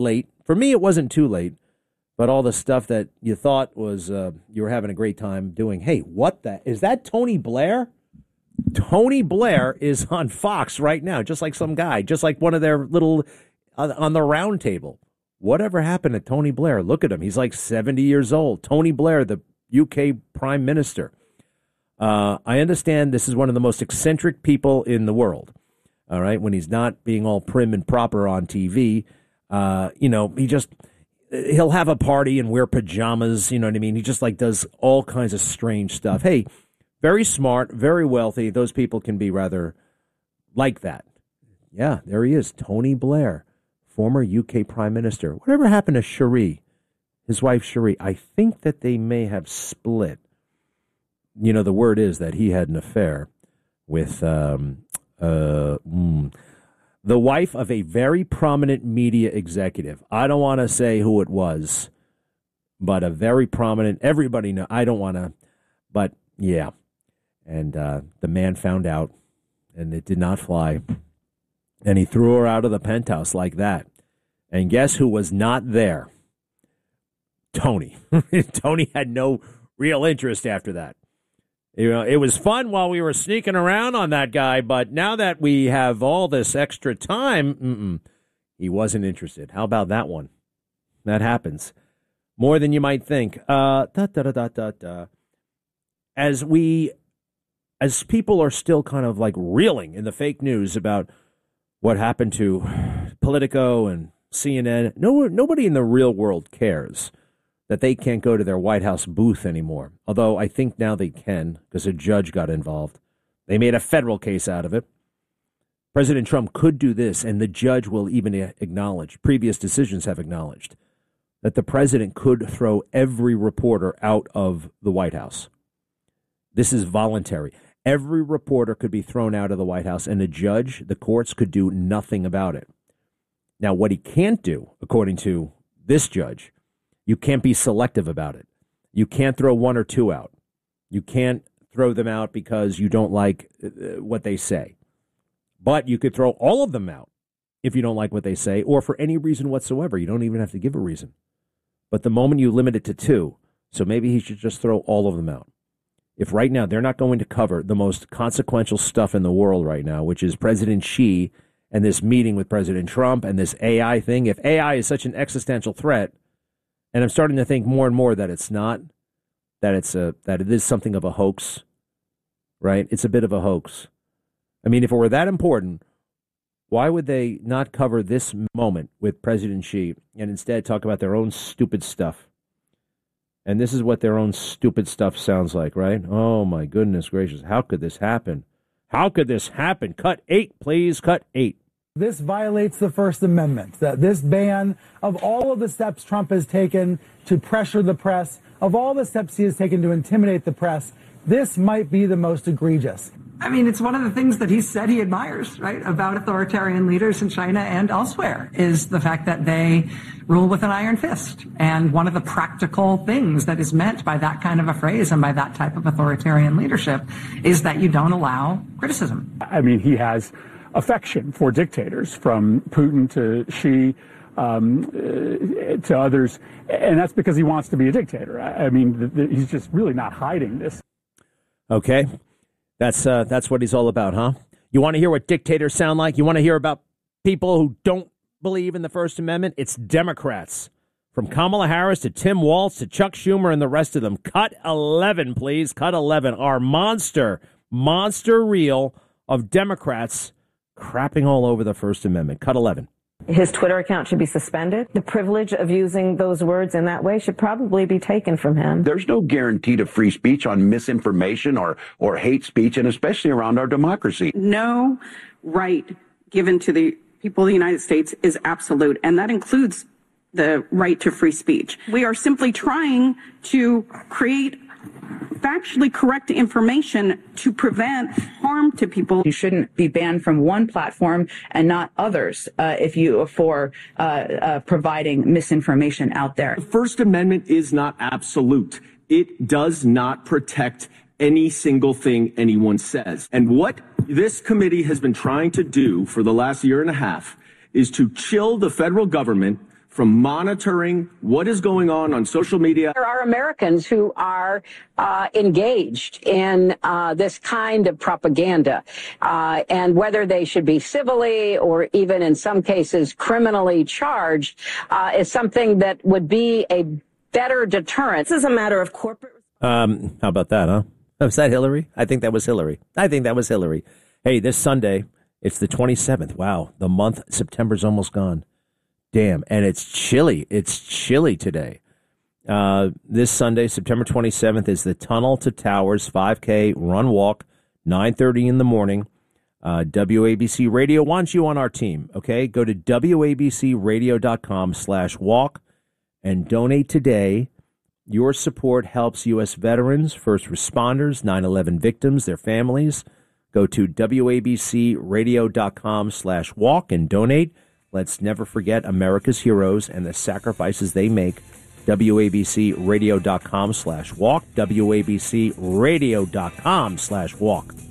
late. For me, it wasn't too late, but all the stuff that you thought was you were having a great time doing. Hey, is that Tony Blair? Tony Blair is on Fox right now, just like some guy, just like one of their little on the round table. Whatever happened to Tony Blair? Look at him. He's like 70 years old. Tony Blair, the UK Prime Minister. I understand this is one of the most eccentric people in the world. All right. When he's not being all prim and proper on TV, he'll have a party and wear pajamas. You know what I mean? He just like does all kinds of strange stuff. Hey, very smart, very wealthy. Those people can be rather like that. Yeah, there he is. Tony Blair, former UK Prime Minister. Whatever happened to Cherie, his wife Cherie? I think that they may have split. You know, the word is that he had an affair with the wife of a very prominent media executive. I don't want to say who it was, but a very prominent, everybody know. I don't want to, but yeah. And the man found out, and it did not fly. And he threw her out of the penthouse like that. And guess who was not there? Tony. Tony had no real interest after that. You know, it was fun while we were sneaking around on that guy, but now that we have all this extra time, he wasn't interested. How about that one? That happens. More than you might think. As people are still kind of like reeling in the fake news about what happened to Politico and CNN, nobody in the real world cares that they can't go to their White House booth anymore. Although I think now they can because a judge got involved. They made a federal case out of it. President Trump could do this, and the judge will even acknowledge, previous decisions have acknowledged, that the president could throw every reporter out of the White House. This is voluntary. Every reporter could be thrown out of the White House, and the judge, the courts, could do nothing about it. Now, what he can't do, according to this judge, you can't be selective about it. You can't throw one or two out. You can't throw them out because you don't like what they say. But you could throw all of them out if you don't like what they say or for any reason whatsoever. You don't even have to give a reason. But the moment you limit it to two, so maybe he should just throw all of them out. If right now they're not going to cover the most consequential stuff in the world right now, which is President Xi and this meeting with President Trump and this AI thing, if AI is such an existential threat, and I'm starting to think more and more that it's not, that it is something of a hoax, right? It's a bit of a hoax. I mean, if it were that important, why would they not cover this moment with President Xi and instead talk about their own stupid stuff? And this is what their own stupid stuff sounds like, right? Oh, my goodness gracious. How could this happen? How could this happen? Cut 8, please. Cut 8. This violates the First Amendment, that this ban of all of the steps Trump has taken to pressure the press, of all the steps he has taken to intimidate the press, this might be the most egregious. I mean, it's one of the things that he said he admires, right, about authoritarian leaders in China and elsewhere, is the fact that they rule with an iron fist. And one of the practical things that is meant by that kind of a phrase and by that type of authoritarian leaddership is that you don't allow criticism. I mean, he has affection for dictators, from Putin to Xi to others, and that's because he wants to be a dictator. I mean, he's just really not hiding this. Okay. That's what he's all about, huh? You want to hear what dictators sound like? You want to hear about people who don't believe in the First Amendment? It's Democrats. From Kamala Harris to Tim Walz to Chuck Schumer and the rest of them. Cut 11, please. Cut 11. Our monster reel of Democrats crapping all over the First Amendment. Cut 11. His Twitter account should be suspended. The privilege of using those words in that way should probably be taken from him. There's no guarantee to free speech on misinformation or hate speech, and especially around our democracy. No right given to the people of the United States is absolute, and that includes the right to free speech. We are simply trying to create factually correct information to prevent harm to people. You shouldn't be banned from one platform and not others for providing misinformation out there. The First Amendment is not absolute. It does not protect any single thing anyone says. And what this committee has been trying to do for the last year and a half is to chill the federal government from monitoring what is going on social media. There are Americans who are engaged in this kind of propaganda, and whether they should be civilly or even in some cases criminally charged is something that would be a better deterrent. This is a matter of corporate. How about that, huh? Was that Hillary? I think that was Hillary. Hey, this Sunday, it's the 27th. Wow, the month September's almost gone. Damn, and it's chilly. It's chilly today. This Sunday, September 27th, is the Tunnel to Towers 5K run walk, 9:30 in the morning. WABC Radio wants you on our team, okay? Go to wabcradio.com/walk and donate today. Your support helps U.S. veterans, first responders, 9/11 victims, their families. Go to wabcradio.com/walk and donate. Let's never forget America's heroes and the sacrifices they make. wabcradio.com/walk, wabcradio.com/walk.